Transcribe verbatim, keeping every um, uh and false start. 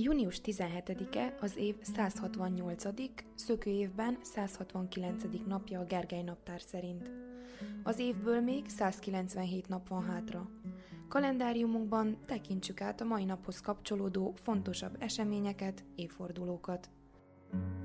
Június tizenhetedike az év száz hatvannyolcadik szökőévben száz hatvankilencedik napja a Gergely naptár szerint. Az évből még száz kilencvenhét nap van hátra. Kalendáriumunkban tekintsük át a mai naphoz kapcsolódó fontosabb eseményeket, évfordulókat.